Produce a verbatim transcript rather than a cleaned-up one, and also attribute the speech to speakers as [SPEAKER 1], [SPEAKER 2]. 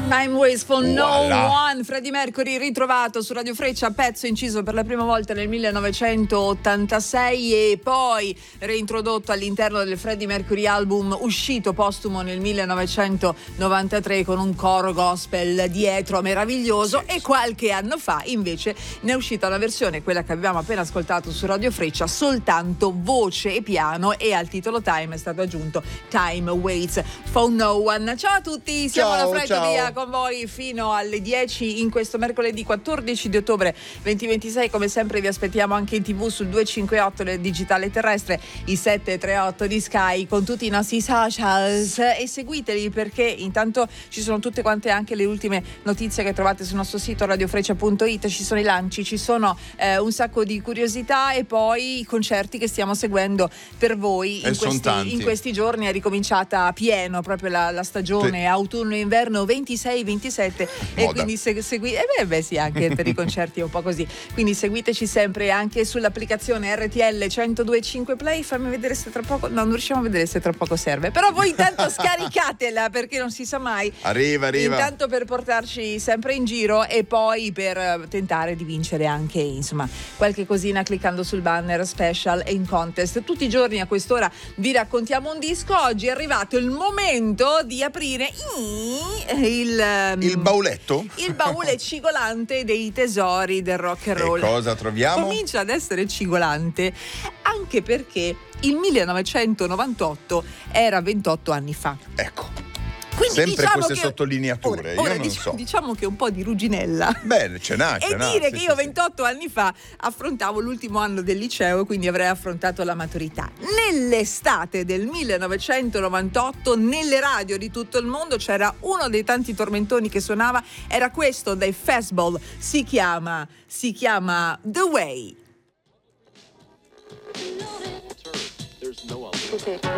[SPEAKER 1] Time Wasteful, No
[SPEAKER 2] Voilà.
[SPEAKER 1] One, Freddie Mercury ritrovato su Radio Freccia, pezzo inciso per la prima volta nel millenovecentottantasei e poi reintrodotto all'interno del Freddie Mercury album uscito postumo nel millenovecentonovantatré con un coro gospel dietro meraviglioso. Sì, e qualche anno fa invece ne è uscita una versione, quella che abbiamo appena ascoltato su Radio Freccia, soltanto voce e piano, e al titolo Time è stato aggiunto Time Waits for No One. Ciao a tutti, siamo
[SPEAKER 2] Ciao,
[SPEAKER 1] alla Freccia
[SPEAKER 2] ciao.
[SPEAKER 1] via con voi fino alle dieci in questo mercoledì quattordici di ottobre duemilaventisei. Come sempre vi aspettiamo anche in tv sul duecentocinquantotto del digitale terrestre, i sette tre otto di Sky, con tutti i nostri socials, e seguiteli perché intanto ci sono tutte quante anche le ultime notizie che trovate sul nostro sito radiofreccia punto it, ci sono i lanci, ci sono eh, un sacco di curiosità e poi i concerti che stiamo seguendo per voi in questi, in questi giorni. È ricominciata a pieno proprio la, la stagione sì. autunno-inverno ventisei ventisette e quindi se, segui eh beh, beh sì, anche per i concerti è un po' così, quindi seguiteci sempre anche sull'applicazione R T L centodue e cinque Play. Fammi vedere se tra poco, no, non riusciamo a vedere se tra poco serve, però voi intanto scaricatela perché non si sa mai,
[SPEAKER 2] arriva arriva
[SPEAKER 1] intanto per portarci sempre in giro e poi per tentare di vincere anche insomma qualche cosina cliccando sul banner special e in contest. Tutti i giorni a quest'ora vi raccontiamo un disco. Oggi è arrivato il momento di aprire il
[SPEAKER 2] il bauletto
[SPEAKER 1] il baule cigolante dei tesori del rock and roll.
[SPEAKER 2] E cosa troviamo?
[SPEAKER 1] Comincia ad essere cigolante anche perché il millenovecentonovantotto era ventotto anni fa.
[SPEAKER 2] Ecco.
[SPEAKER 1] Quindi
[SPEAKER 2] sempre
[SPEAKER 1] diciamo
[SPEAKER 2] queste
[SPEAKER 1] che,
[SPEAKER 2] sottolineature,
[SPEAKER 1] ora, ora
[SPEAKER 2] io non
[SPEAKER 1] dic-
[SPEAKER 2] so.
[SPEAKER 1] Diciamo che un po' di ruginella.
[SPEAKER 2] Bene, ce n'ha, ce
[SPEAKER 1] e
[SPEAKER 2] n'ha.
[SPEAKER 1] dire
[SPEAKER 2] sì,
[SPEAKER 1] che
[SPEAKER 2] sì,
[SPEAKER 1] io
[SPEAKER 2] sì.
[SPEAKER 1] ventotto anni fa affrontavo l'ultimo anno del liceo e quindi avrei affrontato la maturità. Nell'estate del millenovecentonovantotto, nelle radio di tutto il mondo c'era uno dei tanti tormentoni che suonava, era questo dai Fastball, si chiama, si chiama The Way.